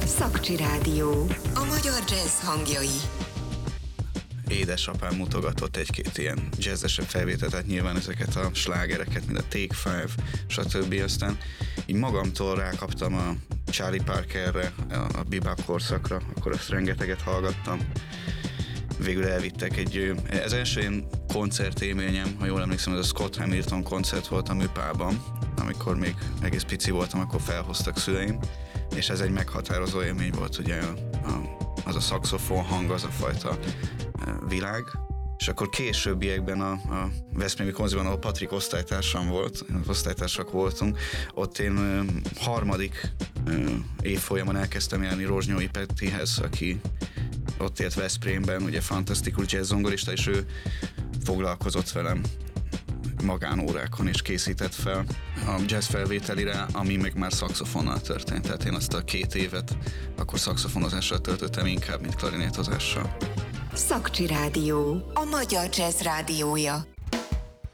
Szakcsi Rádió. A magyar jazz hangjai. Édesapám mutogatott egy-két ilyen jazzesebb felvételt, tehát nyilván ezeket a slágereket, mint a Take Five, stb. Aztán így magamtól rákaptam a Charlie Parkerre, a bebop korszakra, akkor azt rengeteget hallgattam. Végül elvittek ez első ilyen koncertélményem, ha jól emlékszem, ez a Scott Hamilton koncert volt a Műpában, amikor még egész pici voltam, akkor felhoztak szüleim, és ez egy meghatározó élmény volt, ugye az a szaxofon hang, az a fajta világ. És akkor későbbiekben a Veszprémi Konziban, ahol Patrik osztálytársam volt, osztálytársak voltunk, ott én harmadik évfolyamon elkezdtem járni Rozsnyói Pettihez, aki ott élt Veszprémben, ugye fantasztikus jazz zongorista, és ő foglalkozott velem magánórákon, és készített fel a jazz felvételire, ami meg már szaxofonnal történt. Tehát én azt a 2 évet akkor szaxofonozással töltöttem inkább, mint klarinétozással. Szakcsi Rádió. A magyar jazz rádiója.